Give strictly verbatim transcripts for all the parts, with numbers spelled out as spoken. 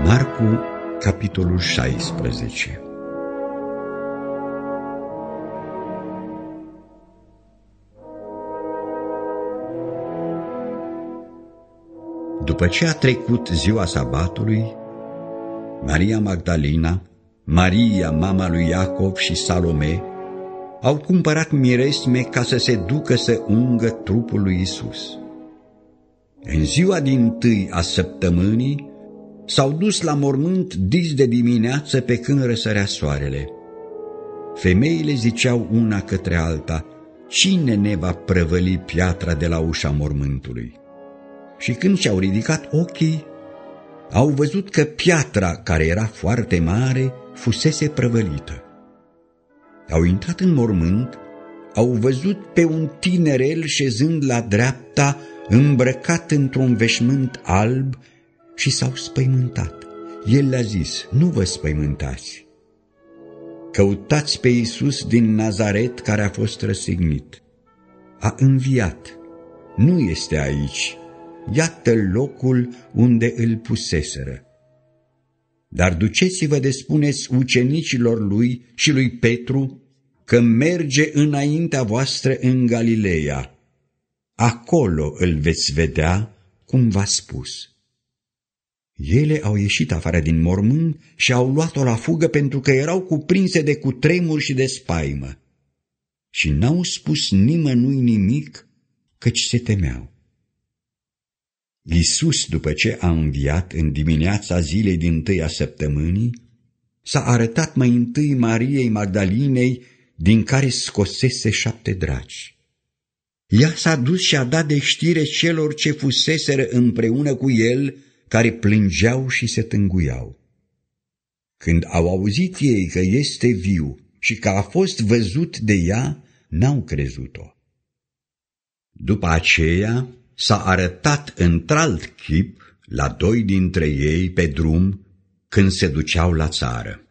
Marcu, capitolul șaisprezece. După ce a trecut ziua sabatului, Maria Magdalena, Maria, mama lui Iacov și Salome au cumpărat miresme ca să se ducă să ungă trupul lui Isus. În ziua dintâi a săptămânii s-au dus la mormânt dis de dimineață pe când răsărea soarele. Femeile ziceau una către alta: cine ne va prăvăli piatra de la ușa mormântului? Și când și-au ridicat ochii, au văzut că piatra, care era foarte mare, fusese prăvălită. Au intrat în mormânt, au văzut pe un tinerel șezând la dreapta, îmbrăcat într-un veșmânt alb, și s-au spăimântat. El le-a zis: nu vă spăimântați. Căutați pe Iisus din Nazaret, care a fost răstignit. A înviat. Nu este aici. Iată locul unde îl puseseră. Dar duceți-vă de spuneți ucenicilor lui și lui Petru că merge înaintea voastră în Galileea. Acolo îl veți vedea cum v-a spus. Ele au ieșit afară din mormânt și au luat-o la fugă pentru că erau cuprinse de cutremur și de spaimă. Și n-au spus nimănui nimic, căci se temeau. Iisus, după ce a înviat în dimineața zilei dintâi a săptămânii, s-a arătat mai întâi Mariei Magdalinei, din care scosese șapte draci. Ea s-a dus și a dat de știre celor ce fuseseră împreună cu el, care plângeau și se tânguiau. Când au auzit ei că este viu și că a fost văzut de ea, n-au crezut-o. După aceea s-a arătat într-alt chip la doi dintre ei pe drum când se duceau la țară.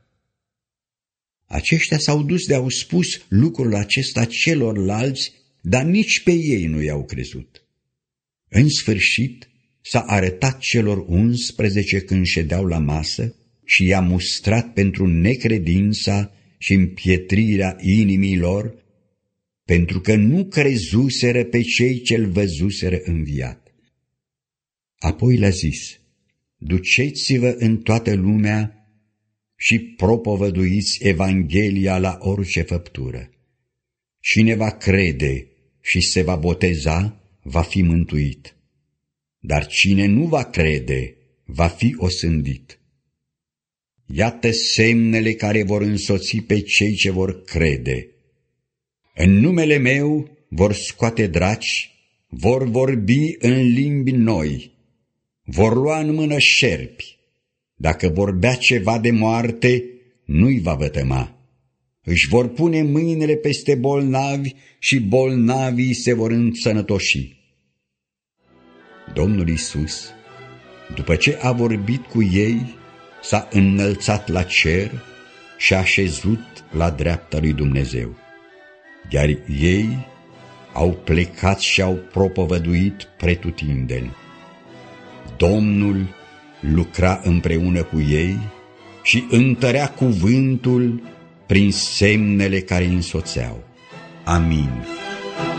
Aceștia s-au dus de-au spus lucrul acesta celorlalți, dar nici pe ei nu i-au crezut. În sfârșit s-a arătat celor unsprezece când ședeau la masă și i-a mustrat pentru necredința și împietrirea inimilor, pentru că nu crezuseră pe cei ce-l văzuseră înviat. Apoi le-a zis: duceți-vă în toată lumea și propovăduiți Evanghelia la orice făptură. Cine va crede și se va boteza, va fi mântuit, dar cine nu va crede, va fi osândit. Iată semnele care vor însoți pe cei ce vor crede. În numele meu vor scoate draci, vor vorbi în limbi noi, vor lua în mână șerpi. Dacă vor bea ceva de moarte, nu-i va vătăma. Își vor pune mâinile peste bolnavi și bolnavii se vor însănătoși. Domnul Iisus, după ce a vorbit cu ei, s-a înălțat la cer și a șezut la dreapta lui Dumnezeu. Iar ei au plecat și au propovăduit pretutindeni. Domnul lucra împreună cu ei și întărea cuvântul prin semnele care însoțeau. Amin.